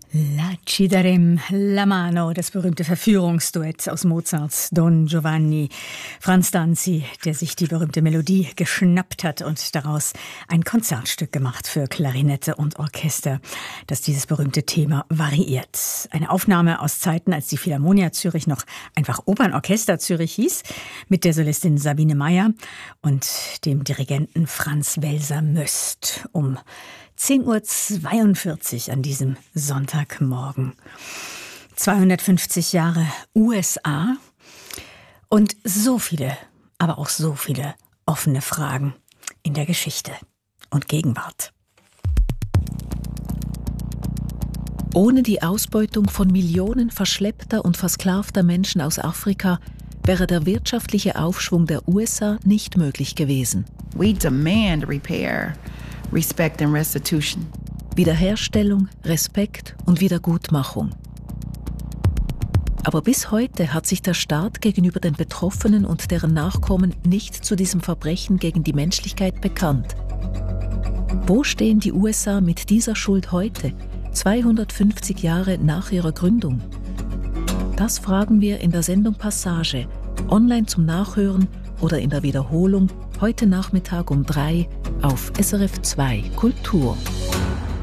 La ci darem la mano, das berühmte Verführungsduett aus Mozarts Don Giovanni. Franz Danzi, der sich die berühmte Melodie geschnappt hat und daraus ein Konzertstück gemacht für Klarinette und Orchester, das dieses berühmte Thema variiert. Eine Aufnahme aus Zeiten, als die Philharmonia Zürich noch einfach Opernorchester Zürich hieß, mit der Solistin Sabine Meyer und dem Dirigenten Franz Welser-Möst um 10.42 Uhr an diesem Sonntagmorgen. 250 Jahre USA und so viele, aber auch so viele offene Fragen in der Geschichte und Gegenwart. Ohne die Ausbeutung von Millionen verschleppter und versklavter Menschen aus Afrika wäre der wirtschaftliche Aufschwung der USA nicht möglich gewesen. We demand repair, respect and restitution. Wiederherstellung, Respekt und Wiedergutmachung. Aber bis heute hat sich der Staat gegenüber den Betroffenen und deren Nachkommen nicht zu diesem Verbrechen gegen die Menschlichkeit bekannt. Wo stehen die USA mit dieser Schuld heute, 250 Jahre nach ihrer Gründung? Das fragen wir in der Sendung Passage, online zum Nachhören oder in der Wiederholung heute Nachmittag um 3 auf SRF 2 Kultur.